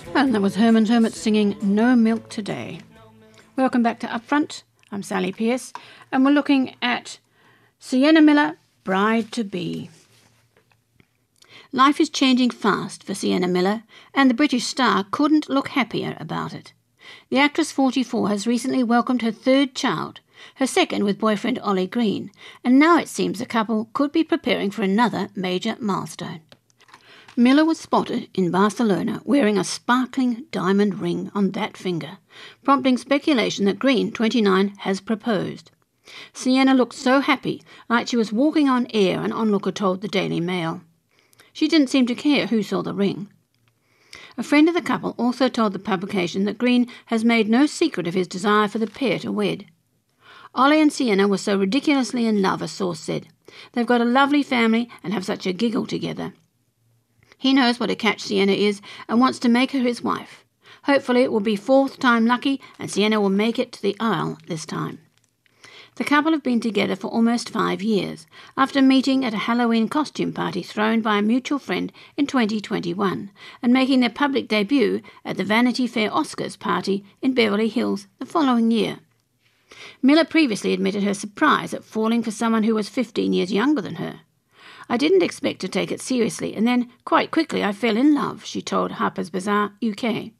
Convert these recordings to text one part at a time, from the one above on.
And that was Herman's Hermits singing No Milk Today. Welcome back to Upfront. I'm Sally Pierce, and we're looking at Sienna Miller, Bride to Be. Life is changing fast for Sienna Miller, and the British star couldn't look happier about it. The actress, 44, has recently welcomed her third child, her second with boyfriend Ollie Green, and now it seems the couple could be preparing for another major milestone. Miller was spotted in Barcelona wearing a sparkling diamond ring on that finger, prompting speculation that Green, 29, has proposed. Sienna looked so happy, like she was walking on air, an onlooker told the Daily Mail. She didn't seem to care who saw the ring. A friend of the couple also told the publication that Green has made no secret of his desire for the pair to wed. Ollie and Sienna were so ridiculously in love, a source said. They've got a lovely family and have such a giggle together. He knows what a catch Sienna is and wants to make her his wife. Hopefully it will be fourth time lucky and Sienna will make it to the aisle this time. The couple have been together for almost 5 years, after meeting at a Halloween costume party thrown by a mutual friend in 2021 and making their public debut at the Vanity Fair Oscars party in Beverly Hills the following year. Miller previously admitted her surprise at falling for someone who was 15 years younger than her. I didn't expect to take it seriously, and then, quite quickly, I fell in love, she told Harper's Bazaar, UK.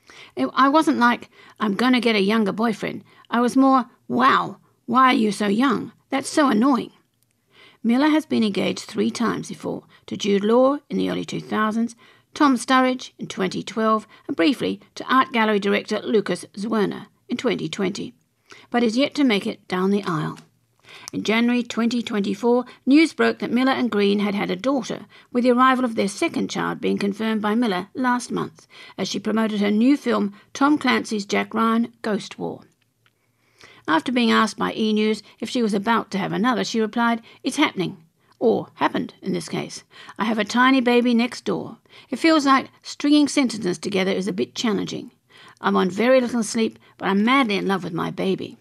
I wasn't like, I'm going to get a younger boyfriend. I was more, wow, why are you so young? That's so annoying. Miller has been engaged 3 times before, to Jude Law in the early 2000s, Tom Sturridge in 2012, and briefly to art gallery director Lucas Zwerner in 2020, but is yet to make it down the aisle. In January 2024, news broke that Miller and Green had had a daughter, with the arrival of their second child being confirmed by Miller last month, as she promoted her new film Tom Clancy's Jack Ryan Ghost War. After being asked by E! News if she was about to have another, she replied, "It's happening." Or happened, in this case. "I have a tiny baby next door. It feels like stringing sentences together is a bit challenging. I'm on very little sleep, but I'm madly in love with my baby."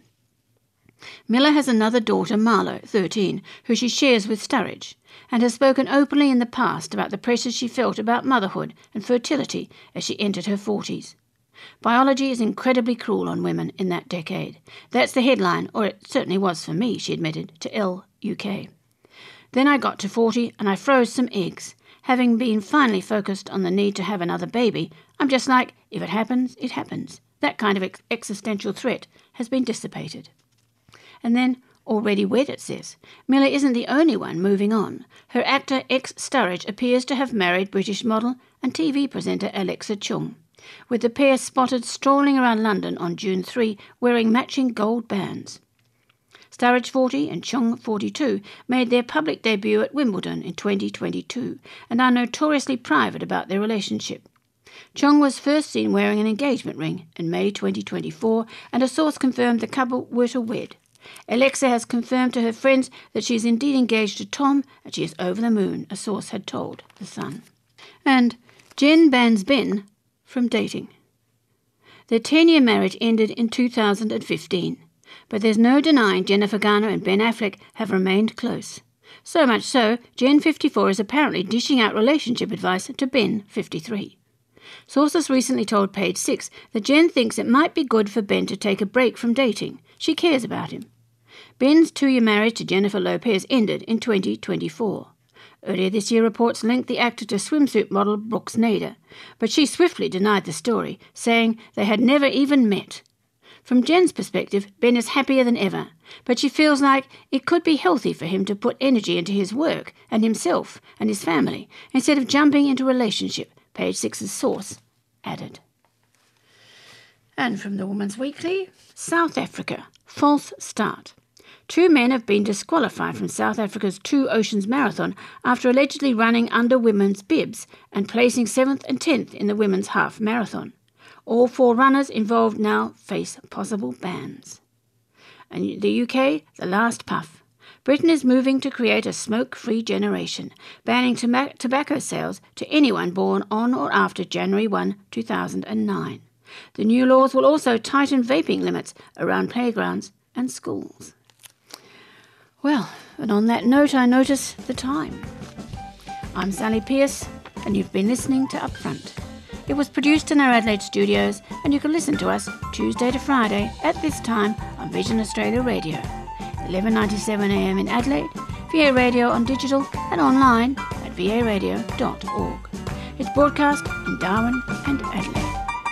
Miller has another daughter, Marlo, 13, who she shares with Sturridge, and has spoken openly in the past about the pressure she felt about motherhood and fertility as she entered her 40s. Biology is incredibly cruel on women in that decade. That's the headline, or it certainly was for me, she admitted to Elle UK. Then I got to 40 and I froze some eggs. Having been finally focused on the need to have another baby, I'm just like, if it happens, it happens. That kind of existential threat has been dissipated. And then, already wed, it says. Miller isn't the only one moving on. Her actor ex-Sturridge appears to have married British model and TV presenter Alexa Chung, with the pair spotted strolling around London on June 3 wearing matching gold bands. Sturridge, 40, and Chung, 42, made their public debut at Wimbledon in 2022 and are notoriously private about their relationship. Chung was first seen wearing an engagement ring in May 2024, and a source confirmed the couple were to wed. Alexa has confirmed to her friends that she is indeed engaged to Tom and she is over the moon, a source had told The Sun. And Jen bans Ben from dating. Their 10-year marriage ended in 2015, but there's no denying Jennifer Garner and Ben Affleck have remained close. So much so, Jen, 54, is apparently dishing out relationship advice to Ben, 53. Sources recently told Page 6 that Jen thinks it might be good for Ben to take a break from dating. She cares about him. Ben's 2-year marriage to Jennifer Lopez ended in 2024. Earlier this year, reports linked the actor to swimsuit model Brooks Nader, but she swiftly denied the story, saying they had never even met. From Jen's perspective, Ben is happier than ever, but she feels like it could be healthy for him to put energy into his work and himself and his family, instead of jumping into a relationship, Page 6's source added. And from the Woman's Weekly, South Africa, false start. 2 men have been disqualified from South Africa's 2 Oceans Marathon after allegedly running under women's bibs and placing 7th and 10th in the women's half marathon. All 4 runners involved now face possible bans. And the UK, the last puff. Britain is moving to create a smoke-free generation, banning tobacco sales to anyone born on or after January 1, 2009. The new laws will also tighten vaping limits around playgrounds and schools. Well, and on that note, I notice the time. I'm Sally Pierce, and you've been listening to Upfront. It was produced in our Adelaide studios, and you can listen to us Tuesday to Friday at this time on Vision Australia Radio, 11:97 AM in Adelaide, VA Radio on digital and online at varadio.org. It's broadcast in Darwin and Adelaide.